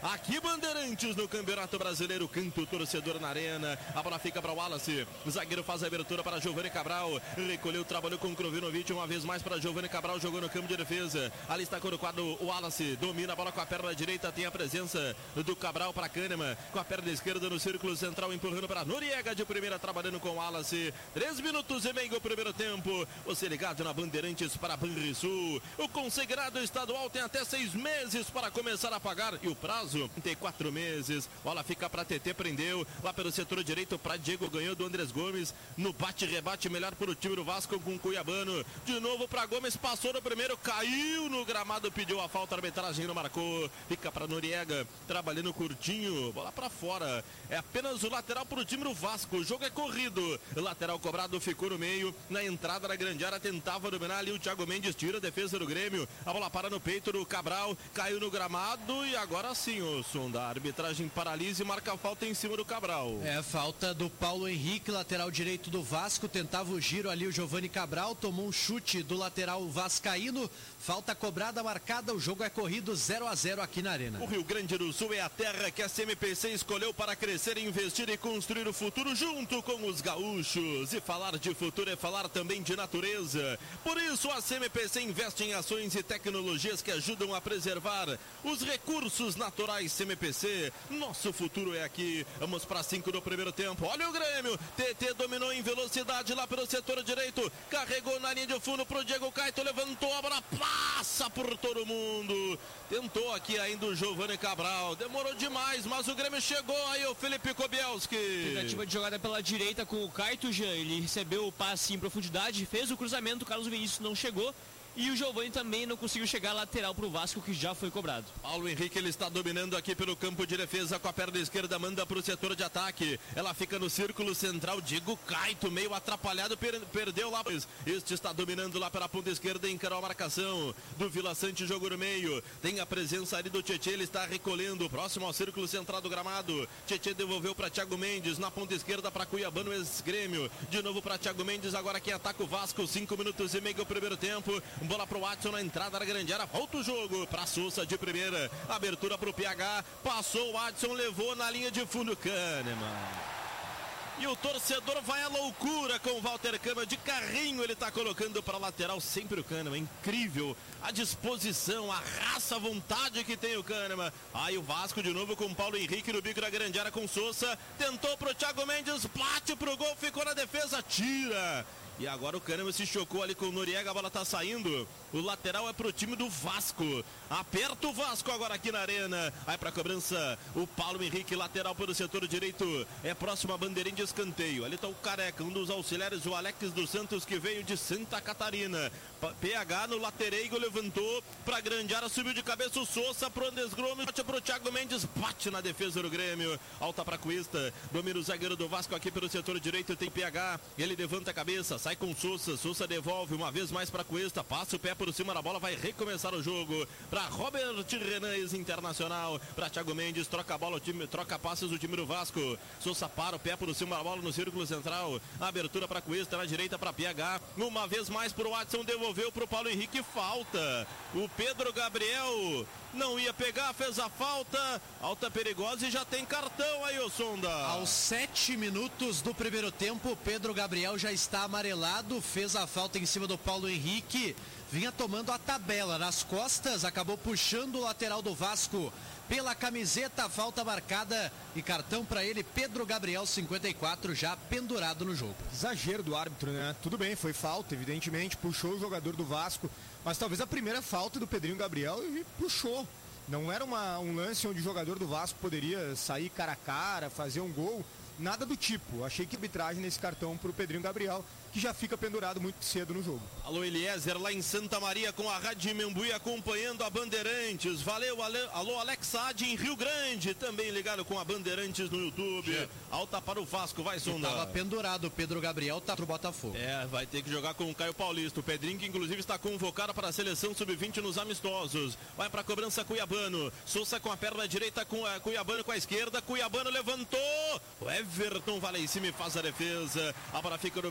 aqui Bandeirantes no Campeonato Brasileiro, canto torcedor na arena, a bola fica para o Wallace, o zagueiro faz a abertura para Giovani Cabral, recolheu, trabalhou com o Krovinovic, uma vez mais para Giovani Cabral, jogou no campo de defesa, ali está colocado o Wallace, domina a bola com a perna direita, tem a presença do Cabral para Kahneman, com a perna esquerda no círculo central, empurrando para Noriega de primeira, trabalhando com o Wallace, 3 minutos e meio o primeiro tempo, você ligado na Bandeirantes para Banrisul, o consagrado estadual tem até 6 meses para começar a pagar, e o prazo tem 4 meses, bola fica para TT, prendeu, lá pelo setor direito para Diego, ganhou do Andrés Gomes, no bate-rebate melhor para o time do Vasco com o Cuiabano, de novo para Gomes, passou no primeiro, caiu no gramado, pediu a falta, a arbitragem não marcou, fica para Noriega, trabalhando curtinho, bola para fora, é apenas o lateral para o time do Vasco, o jogo é corrido, lateral cobrado, ficou no meio, na entrada da grande área, tentava dominar ali o Thiago Mendes, tira a defesa do Grêmio, a bola para no peito do Cabral, caiu no gramado e agora sim o som da arbitragem paralisa e marca a falta em cima do Cabral. É, falta do Paulo Henrique, lateral direito do Vasco, tentava o giro ali o Giovani Cabral, tomou um chute do lateral vascaíno, falta cobrada, marcada, o jogo é corrido 0-0 aqui na Arena. O Rio Grande do Sul é a terra que a CMPC escolheu para crescer, investir e construir o futuro junto com os gaúchos. E falar de futuro é falar também de natureza. Por isso a CMPC investe em ações e tecnologias que ajudam a preservar os recursos naturais. CMPC, nosso futuro é aqui. Vamos para 5 no primeiro tempo. Olha o Grêmio, TT dominou em velocidade lá pelo setor direito, carregou na linha de fundo pro Diego Caetano, levantou a bola, passa por todo mundo. Tentou aqui ainda o Giovani Cabral, demorou demais, mas o Grêmio chegou aí, o Felipe Kobielski. Tentativa de jogada pela direita com o Caetano, ele recebeu o passe em profundidade, fez o cruzamento, o Carlos Vinícius não chegou. E o Giovani também não conseguiu chegar lateral para o Vasco, que já foi cobrado. Paulo Henrique, ele está dominando aqui pelo campo de defesa com a perna esquerda, manda para o setor de ataque. Ela fica no círculo central, Diego Caetano, meio atrapalhado, perdeu lá. Este está dominando lá pela ponta esquerda, encarou a marcação do Vila Sante, jogo no meio. Tem a presença ali do Tietê, ele está recolhendo, próximo ao círculo central do gramado. Tietê devolveu para Thiago Mendes, na ponta esquerda para Cuiabano, ex-Grêmio. De novo para Thiago Mendes, agora quem ataca o Vasco, 5 minutos e meio o primeiro tempo. Bola pro Watson na entrada da grande área, volta o jogo pra Sousa de primeira, abertura pro PH, passou o Watson, levou na linha de fundo Kahneman. E o torcedor vai à loucura com o Walter Kahneman, de carrinho ele tá colocando para lateral, sempre o Kahneman, incrível a disposição, a raça, a vontade que tem o Kahneman. Aí o Vasco de novo com o Paulo Henrique no bico da grande área com Sousa, tentou pro Thiago Mendes, bate pro gol, ficou na defesa, tira. E agora o Kahneman se chocou ali com o Noriega, a bola tá saindo. O lateral é pro time do Vasco. Aperta o Vasco agora aqui na arena. Vai pra cobrança o Paulo Henrique, lateral pelo setor direito. É próximo a bandeirinha de escanteio. Ali tá o Careca, um dos auxiliares, o Alex dos Santos, que veio de Santa Catarina. PH no latereigo, levantou pra grande área, subiu de cabeça o Sousa pro Andrés Gomes, bate pro Thiago Mendes, bate na defesa do Grêmio. Alta pra Cuesta, domina o zagueiro do Vasco aqui pelo setor direito, tem PH, ele levanta a cabeça, sai com Sousa, Sousa devolve uma vez mais pra Cuesta, passa o pé por cima da bola, vai recomeçar o jogo pra Robert Renan, ex-internacional, pra Thiago Mendes, troca a bola, o time, troca passes o time do Vasco. Sousa para o pé por cima da bola no círculo central, abertura pra Cuesta, na direita pra PH, uma vez mais pro Watson, devolveu pro Paulo Henrique, falta. O Pedro Gabriel não ia pegar, fez a falta, alta perigosa e já tem cartão aí, o Sonda. Aos 7 minutos do primeiro tempo, Pedro Gabriel já está amarelado, fez a falta em cima do Paulo Henrique, vinha tomando a tabela nas costas, acabou puxando o lateral do Vasco pela camiseta, falta marcada e cartão para ele, Pedro Gabriel, 54, já pendurado no jogo. Exagero do árbitro, né? Tudo bem, foi falta, evidentemente, puxou o jogador do Vasco, mas talvez a primeira falta do Pedrinho Gabriel e puxou. Não era um lance onde o jogador do Vasco poderia sair cara a cara, fazer um gol, nada do tipo. Achei que arbitragem nesse cartão pro Pedrinho Gabriel, que já fica pendurado muito cedo no jogo. Alô Eliezer, lá em Santa Maria com a Rádio Membuí acompanhando a Bandeirantes. Valeu, alô Alex Saad em Rio Grande, também ligado com a Bandeirantes no YouTube. Alta para o Vasco, vai Sonda. Tava pendurado, o Pedro Gabriel tá pro Botafogo. É, vai ter que jogar com o Caio Paulista. O Pedrinho que inclusive está convocado para a seleção sub-20 nos amistosos. Vai para a cobrança Cuiabano. Sousa com a perna direita, com a Cuiabano com a esquerda. Cuiabano levantou. O Everton vai lá em cima e faz a defesa. A bola fica dominada com o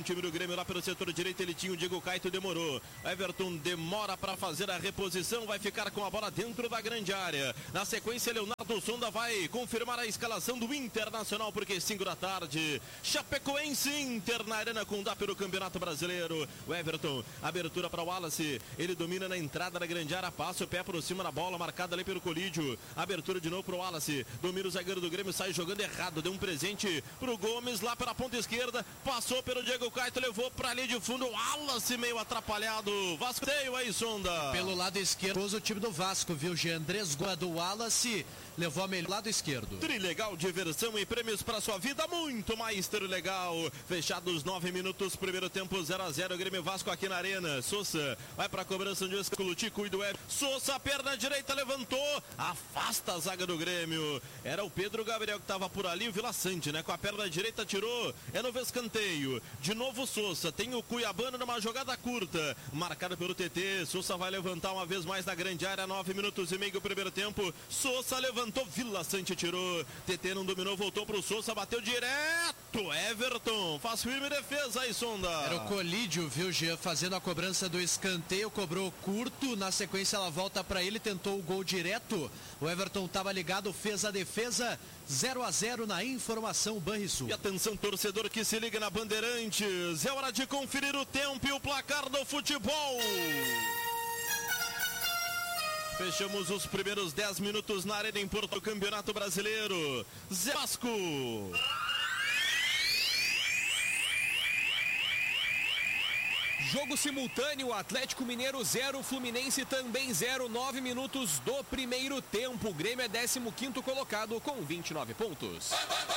time do Grêmio lá pelo setor direito, ele tinha o Diego Caito, demorou. Everton demora para fazer a reposição, vai ficar com a bola dentro da grande área. Na sequência, Leonardo Sonda vai confirmar a escalação do Internacional, porque 5 da tarde, Chapecoense Inter na Arena Condá pelo Campeonato Brasileiro. O Everton, abertura para o Wallace, ele domina na entrada da grande área, passa o pé por cima da bola, marcada ali pelo Colídio. Abertura de novo para o Wallace, domina o zagueiro do Grêmio, sai jogando errado, deu um presente pro Gomes lá pela ponta esquerda, passou pelo Diego Caito, levou pra linha de fundo, o Wallace meio atrapalhado, Vasco aí, Sonda. Pelo lado esquerdo, o time do Vasco, viu? Jean Andrés Goa do Wallace, levou a melhor lado esquerdo. Trilegal, diversão e prêmios para sua vida, muito mais Trilegal. Fechados 9 minutos, primeiro tempo 0-0, Grêmio Vasco aqui na Arena. Sousa vai para a cobrança de Esculuti, cuida o Everton. Sousa, perna direita, levantou, afasta a zaga do Grêmio. Era o Pedro Gabriel que estava por ali, o Vila Sante, né? Com a perna direita tirou, é no escanteio. De novo Sousa, tem o Cuiabano numa jogada curta, marcada pelo TT. Sousa vai levantar uma vez mais na grande área, 9 minutos e meio do primeiro tempo. Sousa levantou, Vila Sante tirou, TT não dominou, voltou pro Sousa, bateu direto, Everton faz firme defesa aí, Sonda. Era o Colídio, viu, Jean, fazendo a cobrança do escanteio, cobrou curto, na sequência ela volta para ele, tentou o gol direto, o Everton estava ligado, fez a defesa, 0-0 na informação Banrisul. E atenção, torcedor que se liga na Bandeirantes, é hora de conferir o tempo e o placar do futebol. Fechamos os primeiros 10 minutos na Arena em Porto, Campeonato Brasileiro. Zé Vasco. Jogo simultâneo, Atlético Mineiro 0, Fluminense também 0, 9 minutos do primeiro tempo. O Grêmio é 15º colocado com 29 pontos.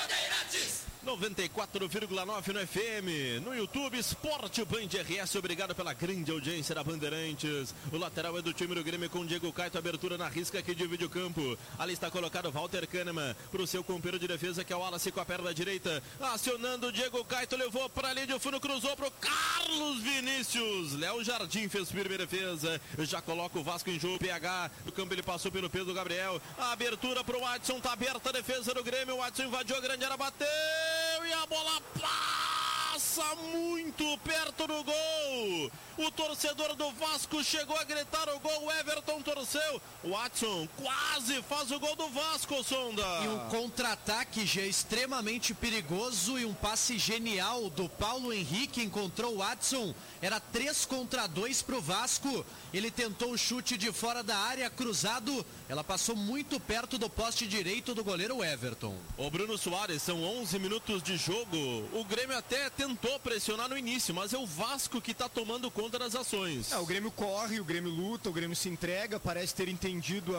94,9 no FM, no YouTube, Esporte Band RS, obrigado pela grande audiência da Bandeirantes. O lateral é do time do Grêmio com Diego Caito, abertura na risca que divide o campo. Ali está colocado Walter Kahneman para o seu companheiro de defesa, que é o Wallace, com a perna direita, acionando o Diego Caito, levou para ali de fundo, cruzou para o Carlos Vinícius. Léo Jardim fez firme defesa, já coloca o Vasco em jogo. PH, no campo ele passou pelo Pedro Gabriel, a abertura para o Watson, tá aberta a defesa do Grêmio, o Watson invadiu a grande área, bateu e a bola passa muito perto do gol. O torcedor do Vasco chegou a gritar o gol, o Everton torceu, o Watson quase faz o gol do Vasco, Sonda. E um contra-ataque já extremamente perigoso e um passe genial do Paulo Henrique, encontrou o Watson, era 3 contra 2 pro Vasco, ele tentou o chute de fora da área, cruzado, ela passou muito perto do poste direito do goleiro Everton. O Bruno Soares, são 11 minutos de jogo, o Grêmio até tentou pressionar no início, mas é o Vasco que está tomando conta das ações. O Grêmio corre, o Grêmio luta, o Grêmio se entrega, parece ter entendido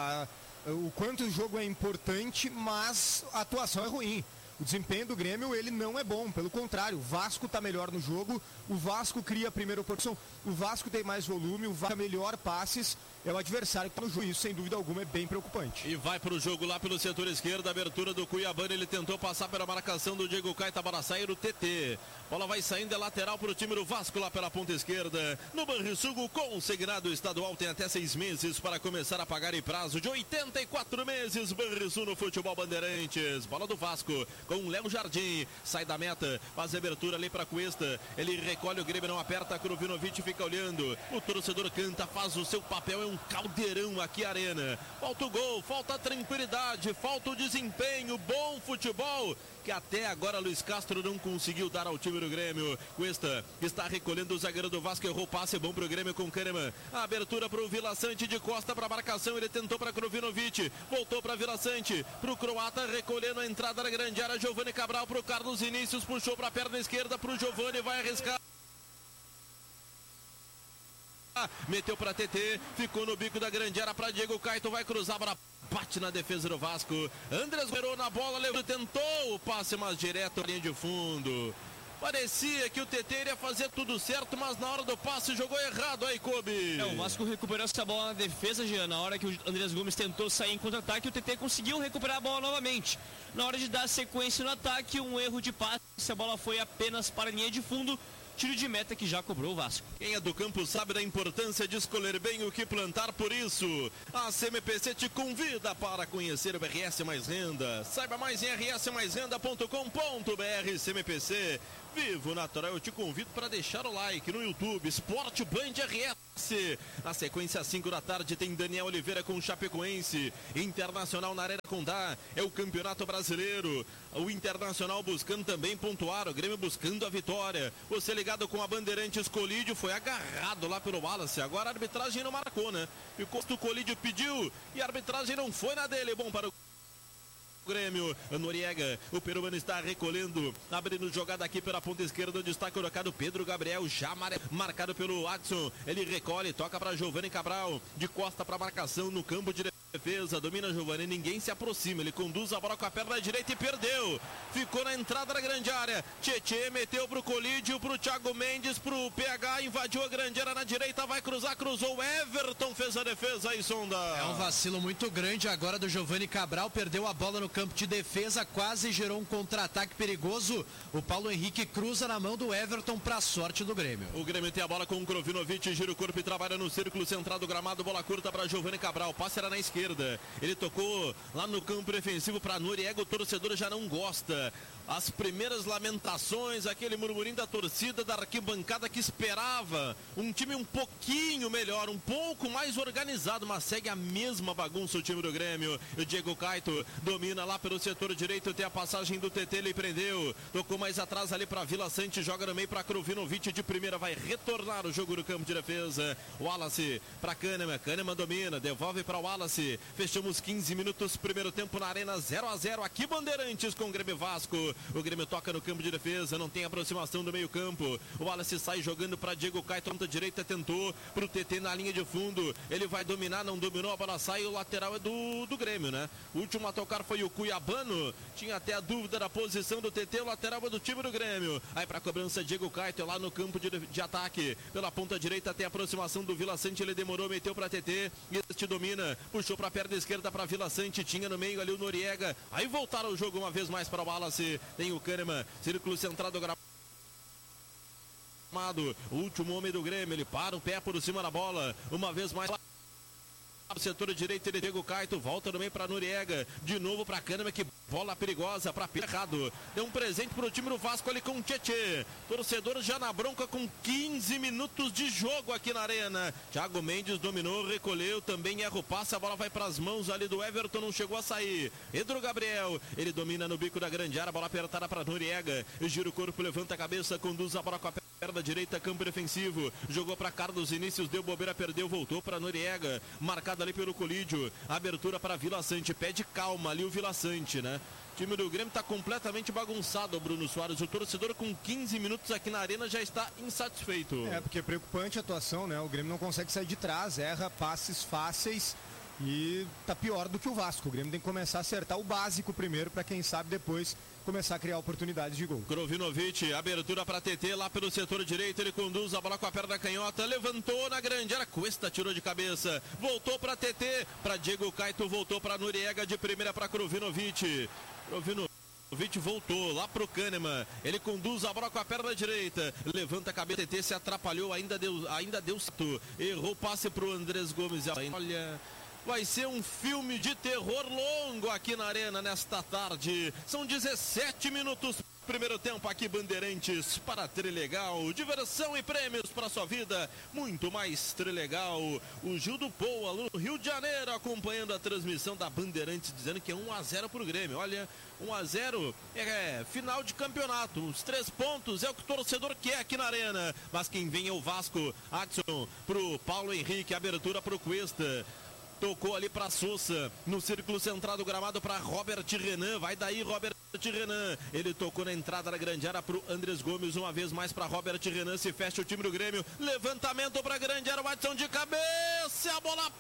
o quanto o jogo é importante, mas a atuação é ruim. O desempenho do Grêmio, ele não é bom, pelo contrário, o Vasco está melhor no jogo, o Vasco cria a primeira oportunidade, o Vasco tem mais volume, o Vasco melhor passes, é o adversário que está no jogo, isso sem dúvida alguma é bem preocupante. E vai para o jogo lá pelo setor esquerdo, abertura do Cuiabano, ele tentou passar pela marcação do Diego Caito, para sair o TT. Bola vai saindo, é lateral para o time do Vasco lá pela ponta esquerda. No Banrisul, o consignado estadual tem até 6 meses para começar a pagar em prazo de 84 meses. Banrisul no futebol Bandeirantes. Bola do Vasco com o Léo Jardim, sai da meta, faz a abertura ali para Cuesta, ele recolhe o Grêmio, não aperta, Kruvinovic fica olhando, o torcedor canta, faz o seu papel, é um caldeirão aqui a Arena. Falta o gol, falta a tranquilidade, falta o desempenho, bom futebol, que até agora Luiz Castro não conseguiu dar ao time do Grêmio. Cuesta está recolhendo o zagueiro do Vasco, errou passe bom pro Grêmio com Kahneman. A abertura pro Vila Sante, de costa para marcação, ele tentou para Kruvinovic, voltou para Vila Sante, pro croata recolhendo a entrada da grande área, Giovani Cabral pro Carlos Vinícius, puxou para a perna esquerda pro Giovani, vai arriscar. Meteu para TT, ficou no bico da grande área para Diego Caito, vai cruzar para bate na defesa do Vasco. Andrés Guerreiro na bola, levou, tentou o passe mais direto, linha de fundo. Parecia que o TT iria fazer tudo certo, mas na hora do passe jogou errado aí, Kobe. O Vasco recuperou essa bola na defesa, Jean. Na hora que o Andrés Gomes tentou sair em contra-ataque, o TT conseguiu recuperar a bola novamente. Na hora de dar sequência no ataque, um erro de passe, a bola foi apenas para a linha de fundo. Tiro de meta que já cobrou o Vasco. Quem é do campo sabe da importância de escolher bem o que plantar, por isso a CMPC te convida para conhecer o RS Mais Renda. Saiba mais em rsmaisrenda.com.br. CMPC, Vivo Natural, eu te convido para deixar o like no YouTube, Esporte Band RS. Na sequência, às 5 da tarde, tem Daniel Oliveira com Chapecoense. Internacional na Arena Condá, é o Campeonato Brasileiro. O Internacional buscando também pontuar, o Grêmio buscando a vitória. Você ligado com a Bandeirantes, Colídio foi agarrado lá pelo Wallace. Agora a arbitragem não marcou, né? E o Colídio pediu e a arbitragem não foi na dele. Bom para o Grêmio, Noriega, o peruano está recolhendo, abrindo jogada aqui pela ponta esquerda, onde está colocado Pedro Gabriel, já marcado pelo Adson, ele recolhe, toca para Giovani Cabral, de costa para marcação no campo de defesa, domina Giovani, ninguém se aproxima, ele conduz a bola com a perna direita e perdeu, ficou na entrada da grande área, Tietê meteu pro Colídio, pro Thiago Mendes, pro PH, invadiu a grande área na direita, vai cruzar, cruzou, Everton fez a defesa aí, Sonda. É um vacilo muito grande agora do Giovani Cabral, perdeu a bola no campo de defesa, quase gerou um contra-ataque perigoso. O Paulo Henrique cruza na mão do Everton para sorte do Grêmio. O Grêmio tem a bola com o Krovinovic, gira o corpo e trabalha no círculo central do gramado, bola curta para Giovani Cabral, passe era na esquerda. Ele tocou lá no campo defensivo para Noriega, o torcedor já não gosta. As primeiras lamentações, aquele murmurinho da torcida da arquibancada que esperava um time um pouquinho melhor, um pouco mais organizado, mas segue a mesma bagunça o time do Grêmio. O Diego Caito domina lá pelo setor direito, tem a passagem do TT, ele prendeu, tocou mais atrás ali para Vila Sante, joga no meio para Krovinovic de primeira, vai retornar o jogo no campo de defesa. Wallace para Kahneman domina, devolve para Wallace. Fechamos 15 minutos, primeiro tempo na Arena, 0-0 aqui Bandeirantes com o Grêmio Vasco. O Grêmio toca no campo de defesa, não tem aproximação do meio campo. O Wallace sai jogando para Diego Caito, ponta direita tentou pro TT na linha de fundo. Ele vai dominar, não dominou, a bola sai, o lateral é do Grêmio, né? O último a tocar foi o Cuiabano, tinha até a dúvida da posição do TT, o lateral é do time do Grêmio. Aí para cobrança Diego Caito lá no campo de ataque. Pela ponta direita tem a aproximação do Vila Sante, ele demorou, meteu para TT, este domina, puxou para a perna esquerda para Vila Sante, tinha no meio ali o Noriega. Aí voltaram o jogo uma vez mais para o Wallace. Tem o Kahneman, círculo central do gramado. O último homem do Grêmio, ele para o pé por cima da bola. Uma vez mais. O setor direito, ele Diego Caito, volta no meio para Noriega, de novo para Kahneman, que bola perigosa para errado. Deu um presente para o time do Vasco ali com o Tietê. Torcedor já na bronca com 15 minutos de jogo aqui na Arena. Thiago Mendes dominou, recolheu, também erra o passe, a bola vai para as mãos ali do Everton, não chegou a sair. Pedro Gabriel, ele domina no bico da grande área, bola apertada para Noriega, gira o corpo, levanta a cabeça, conduz a bola com a perna direita, campo defensivo, jogou para Carlos Inícios, deu bobeira, perdeu, voltou para Noriega, marcado ali pelo Colídio, abertura para Vila Sante, pede calma ali o Vila Sante, né? O time do Grêmio está completamente bagunçado, Bruno Soares. O torcedor com 15 minutos aqui na Arena já está insatisfeito. Porque é preocupante a atuação, né? O Grêmio não consegue sair de trás, erra passes fáceis e tá pior do que o Vasco. O Grêmio tem que começar a acertar o básico primeiro, para quem sabe depois começar a criar oportunidades de gol. Krovinovic, abertura para TT lá pelo setor direito, ele conduz a bola com a perna canhota, levantou na grande área, Cuesta tirou de cabeça, voltou para TT, para Diego Caito, voltou para Noriega, de primeira para Krovinovic. Krovinovic voltou lá pro Kahneman, ele conduz a bola com a perna direita, levanta a cabeça, TT se atrapalhou, ainda deu certo, errou o passe pro Andrés Gomes. Olha, vai ser um filme de terror longo aqui na Arena nesta tarde. São 17 minutos. Primeiro tempo aqui, Bandeirantes, para Trilegal, diversão e prêmios para sua vida, muito mais Trilegal. O Gil do Poa, no Rio de Janeiro, acompanhando a transmissão da Bandeirantes, dizendo que é 1-0 para o Grêmio. Olha, 1-0 é final de campeonato, os 3 pontos é o que o torcedor quer aqui na Arena. Mas quem vem é o Vasco. Adson pro Paulo Henrique, abertura pro Cuesta. Tocou ali para Sousa, no círculo central do gramado para Robert Renan, vai daí Robert Renan, ele tocou na entrada da grande área para o Andrés Gomes, uma vez mais para Robert Renan, se fecha o time do Grêmio, levantamento para a grande área, o Adson de cabeça, a bola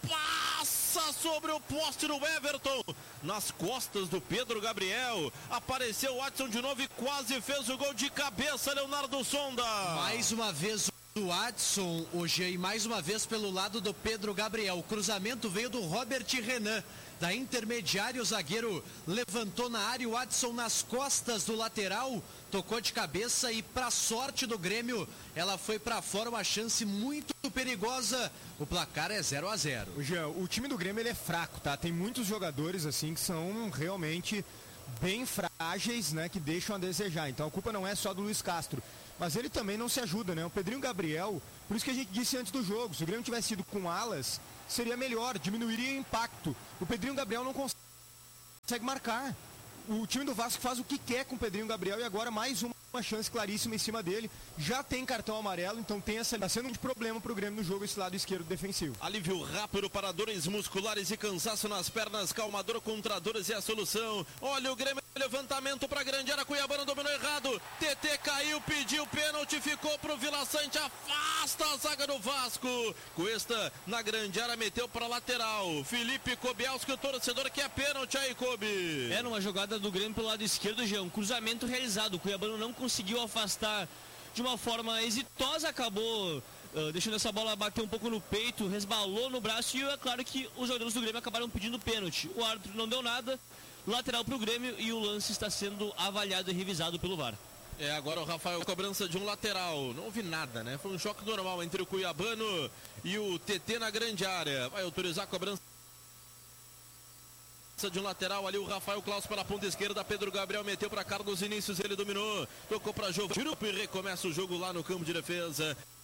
passa sobre o poste do Everton, nas costas do Pedro Gabriel, apareceu o Adson de novo e quase fez o gol de cabeça, Leonardo Sonda. Mais uma vez do Adson, hoje e mais uma vez pelo lado do Pedro Gabriel. O cruzamento veio do Robert Renan, da intermediária, o zagueiro levantou na área, o Adson nas costas do lateral, tocou de cabeça e para sorte do Grêmio, ela foi para fora, uma chance muito perigosa. O placar é 0-0. O time do Grêmio ele é fraco, tá? Tem muitos jogadores assim que são realmente bem frágeis, né, que deixam a desejar. Então a culpa não é só do Luiz Castro, mas ele também não se ajuda, né? O Pedrinho Gabriel, por isso que a gente disse antes do jogo, se o Grêmio tivesse ido com alas, seria melhor, diminuiria o impacto. O Pedrinho Gabriel não consegue marcar. O time do Vasco faz o que quer com o Pedrinho Gabriel e agora mais uma chance claríssima em cima dele. Já tem cartão amarelo, então tá sendo um problema pro Grêmio no jogo esse lado esquerdo defensivo. Alívio rápido para dores musculares e cansaço nas pernas. Calmador contra dores é a solução. Olha o Grêmio, levantamento para grande área. Cuiabano dominou errado. TT caiu, pediu pênalti, ficou pro Vila Sante. Afasta a zaga do Vasco. Cuesta na grande área, meteu para lateral. Felipe Kobielski, o torcedor quer pênalti aí, Kobe. Numa jogada do Grêmio pelo lado esquerdo, Jean, um cruzamento realizado. O Cuiabano não conseguiu afastar de uma forma exitosa, acabou deixando essa bola bater um pouco no peito, resbalou no braço e é claro que os jogadores do Grêmio acabaram pedindo pênalti. O árbitro não deu nada, lateral para o Grêmio e o lance está sendo avaliado e revisado pelo VAR. Agora o Rafael, cobrança de um lateral. Não houve nada, né? Foi um choque normal entre o Cuiabano e o TT na grande área. Vai autorizar a cobrança de um lateral ali, o Rafael Claus para a ponta esquerda, Pedro Gabriel meteu para Carlos Vinícius, ele dominou, tocou para Giovanni e recomeça o jogo lá no campo de defesa.